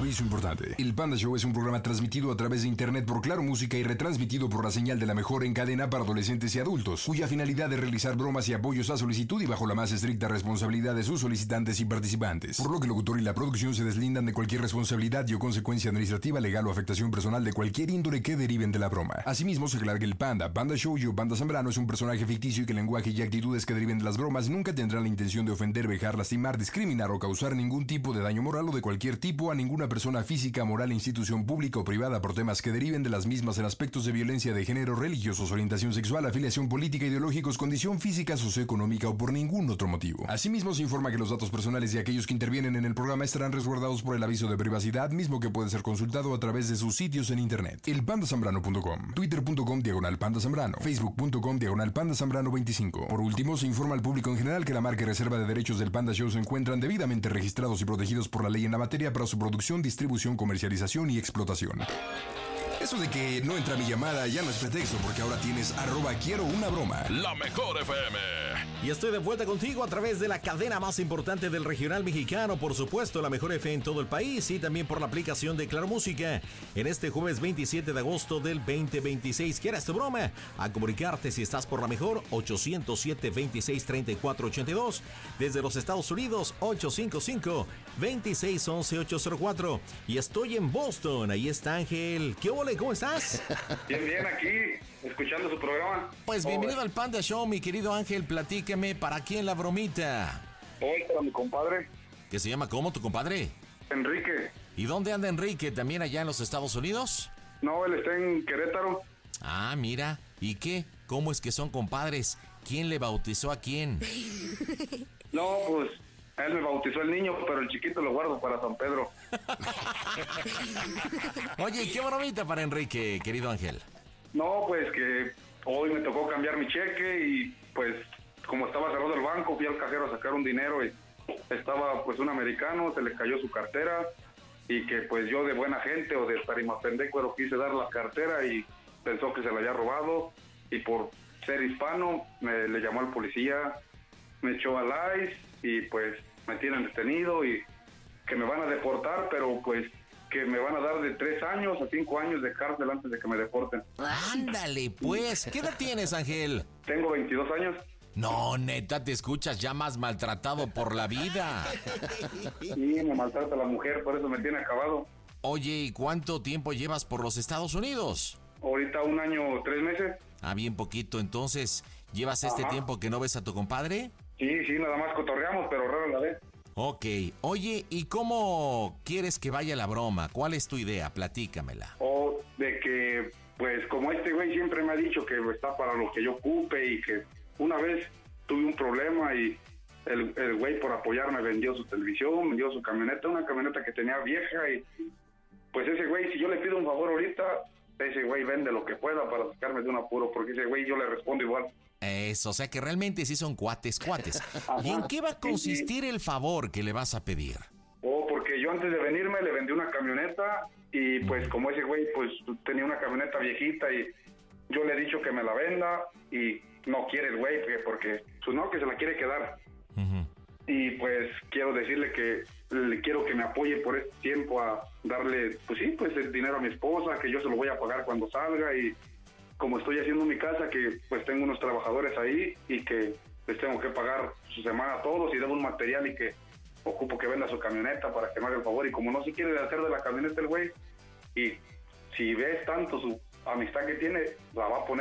Aviso importante. El Panda Show es un programa transmitido a través de internet por Claro Música y retransmitido por la señal de la mejor en cadena para adolescentes y adultos, cuya finalidad es realizar bromas y apoyos a solicitud y bajo la más estricta responsabilidad de sus solicitantes y participantes. Por lo que el locutor y la producción se deslindan de cualquier responsabilidad y o consecuencia administrativa, legal o afectación personal de cualquier índole que deriven de la broma. Asimismo, se aclara que el Panda Show y Panda Zambrano es un personaje ficticio y que el lenguaje y actitudes que deriven de las bromas nunca tendrán la intención de ofender, vejar, lastimar, discriminar o causar ningún tipo de daño moral o de cualquier tipo a ninguna persona física, moral, institución pública o privada por temas que deriven de las mismas en aspectos de violencia de género, religiosos, orientación sexual, afiliación política, ideológicos, condición física, socioeconómica o por ningún otro motivo. Asimismo, se informa que los datos personales de aquellos que intervienen en el programa estarán resguardados por el aviso de privacidad, mismo que puede ser consultado a través de sus sitios en internet. Elpandasambrano.com, twitter.com/pandazambrano, facebook.com/pandazambrano 25. Por último, se informa al público en general que la marca y reserva de derechos del Panda Show se encuentran debidamente registrados y protegidos por la ley en la materia para su producción, distribución, comercialización y explotación. Eso de que no entra mi llamada ya no es pretexto, porque ahora tienes @quiero una broma. La mejor FM. Y estoy de vuelta contigo a través de la cadena más importante del regional mexicano, por supuesto, la mejor FM en todo el país y también por la aplicación de Claro Música. En este jueves 27 de agosto del 2026, ¿quieres tu broma? A comunicarte si estás por la mejor, 807-26-3482. Desde los Estados Unidos, 855-2611-804. Y estoy en Boston, ahí está Ángel. ¿Qué ole? ¿Cómo estás? Bien, aquí, escuchando su programa. Pues bienvenido al Panda Show, mi querido Ángel. Platícame, ¿para quién la bromita? Hoy para mi compadre. ¿Qué se llama cómo tu compadre? Enrique. ¿Y dónde anda Enrique? ¿También allá en los Estados Unidos? No, él está en Querétaro. Ah, mira. ¿Y qué? ¿Cómo es que son compadres? ¿Quién le bautizó a quién? No, pues él me bautizó el niño, pero el chiquito lo guardo para San Pedro. Oye, ¿qué bromita para Enrique, querido Ángel? No, pues que hoy me tocó cambiar mi cheque y pues como estaba cerrado el banco, fui al cajero a sacar un dinero y estaba pues un americano, se le cayó su cartera y que pues yo de buena gente o de tarimapendecuero quise dar la cartera y pensó que se la había robado y por ser hispano le llamó al policía, me echó al ICE y pues me tienen detenido y que me van a deportar, pero pues que me van a dar de 3 años a 5 años de cárcel antes de que me deporten. Ándale, pues. ¿Qué edad tienes, Ángel? Tengo 22 años. No, neta, te escuchas ya más maltratado por la vida. Sí, me maltrata la mujer, por eso me tiene acabado. Oye, ¿y cuánto tiempo llevas por los Estados Unidos? Ahorita 1 año, 3 meses. Ah, bien poquito. Entonces, ¿llevas este tiempo que no ves a tu compadre? Sí, nada más cotorreamos, pero raro la vez. Ok. Oye, ¿y cómo quieres que vaya la broma? ¿Cuál es tu idea? Platícamela. O de que, pues, como este güey siempre me ha dicho que está para lo que yo ocupe y que una vez tuve un problema y el güey por apoyarme vendió su televisión, vendió su camioneta, una camioneta que tenía vieja y pues ese güey, si yo le pido un favor ahorita, ese güey vende lo que pueda para sacarme de un apuro, porque ese güey yo le respondo igual. Eso, o sea que realmente sí son cuates. ¿Y en qué va a consistir el favor que le vas a pedir? Porque yo antes de venirme le vendí una camioneta y pues como ese güey pues tenía una camioneta viejita y yo le he dicho que me la venda y no quiere el güey porque pues no, que se la quiere quedar. Y pues quiero decirle que le quiero que me apoye por este tiempo a darle, pues sí, pues el dinero a mi esposa, que yo se lo voy a pagar cuando salga y como estoy haciendo mi casa, que pues tengo unos trabajadores ahí y que les tengo que pagar su semana a todos y debo un material y que ocupo que venda su camioneta para que me haga el favor y como no se quiere hacer de la camioneta el güey y si ves tanto su amistad que tiene, la va a poner